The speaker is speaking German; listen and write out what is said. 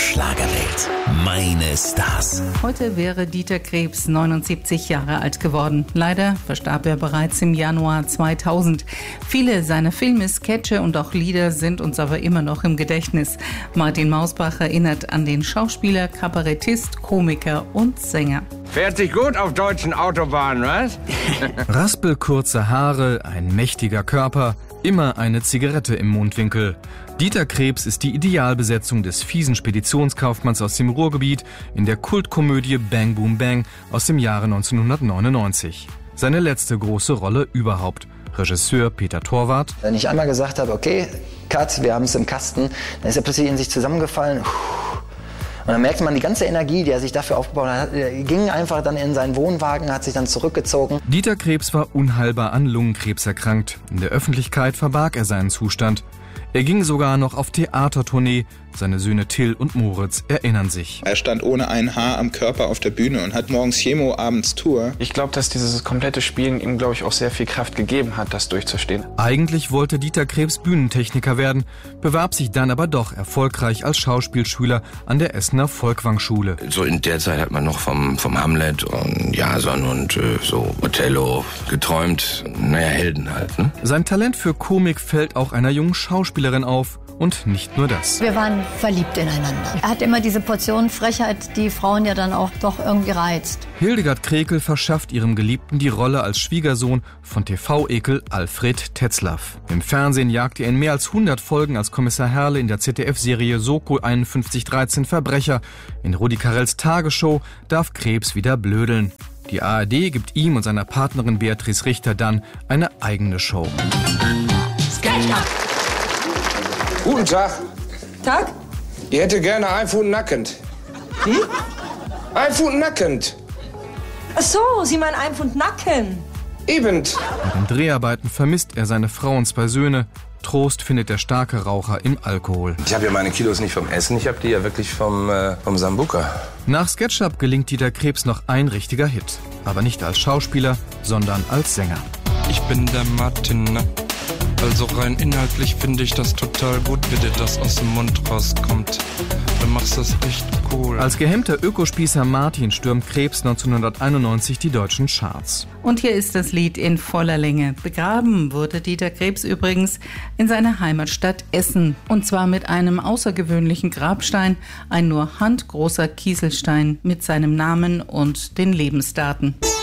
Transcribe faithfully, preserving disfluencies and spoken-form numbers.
Schlagerwelt. Meine Stars. Heute wäre Dieter Krebs neunundsiebzig Jahre alt geworden. Leider verstarb er bereits im Januar zweitausend. Viele seiner Filme, Sketche und auch Lieder sind uns aber immer noch im Gedächtnis. Martin Mausbach erinnert an den Schauspieler, Kabarettist, Komiker und Sänger. Fährt sich gut auf deutschen Autobahnen, was? Raspelkurze Haare, ein mächtiger Körper, immer eine Zigarette im Mundwinkel. Dieter Krebs ist die Idealbesetzung des fiesen Speditionskaufmanns aus dem Ruhrgebiet in der Kultkomödie Bang Boom Bang aus dem Jahre neunzehnhundertneunundneunzig. Seine letzte große Rolle überhaupt. Regisseur Peter Torwart. Wenn ich einmal gesagt habe, okay, Cut, wir haben es im Kasten, dann ist er plötzlich in sich zusammengefallen. Und dann merkte man, die ganze Energie, die er sich dafür aufgebaut hat, ging einfach dann in seinen Wohnwagen, hat sich dann zurückgezogen. Dieter Krebs war unheilbar an Lungenkrebs erkrankt. In der Öffentlichkeit verbarg er seinen Zustand. Er ging sogar noch auf Theatertournee. Seine Söhne Till und Moritz erinnern sich. Er stand ohne ein Haar am Körper auf der Bühne und hat morgens Chemo, abends Tour. Ich glaube, dass dieses komplette Spielen ihm, glaube ich, auch sehr viel Kraft gegeben hat, das durchzustehen. Eigentlich wollte Dieter Krebs Bühnentechniker werden, bewarb sich dann aber doch erfolgreich als Schauspielschüler an der Essener Volkwang-Schule. So in der Zeit hat man noch vom, vom Hamlet und Jason und äh, so Othello geträumt. Naja, Helden halt, ne? Sein Talent für Komik fällt auch einer jungen Schauspielerin auf. Und nicht nur das. Wir waren verliebt ineinander. Er hat immer diese Portion Frechheit, die Frauen ja dann auch doch irgendwie reizt. Hildegard Krekel verschafft ihrem Geliebten die Rolle als Schwiegersohn von T V-Ekel Alfred Tetzlaff. Im Fernsehen jagte er in mehr als hundert Folgen als Kommissar Herle in der Z D F-Serie Soko einundfünfzig dreizehn Verbrecher. In Rudi Carrells Tagesshow darf Krebs wieder blödeln. Die A R D gibt ihm und seiner Partnerin Beatrice Richter dann eine eigene Show. Sketchup! Guten Tag. Tag? Ich hätte gerne ein Pfund nackend. Wie? Ein Pfund nackend. Ach so, Sie meinen ein Pfund Nacken. Eben. Bei den Dreharbeiten vermisst er seine Frau und zwei Söhne. Trost findet der starke Raucher im Alkohol. Ich habe ja meine Kilos nicht vom Essen, ich habe die ja wirklich vom, äh, vom Sambuca. Nach SketchUp gelingt Dieter Krebs noch ein richtiger Hit. Aber nicht als Schauspieler, sondern als Sänger. Ich bin der Martin, ne? Also rein inhaltlich finde ich das total gut, wie dir das aus dem Mund rauskommt. Du machst das echt cool. Als gehemmter Ökospießer Martin stürmt Krebs neunzehnhunderteinundneunzig die deutschen Charts. Und hier ist das Lied in voller Länge. Begraben wurde Dieter Krebs übrigens in seiner Heimatstadt Essen. Und zwar mit einem außergewöhnlichen Grabstein, ein nur handgroßer Kieselstein mit seinem Namen und den Lebensdaten.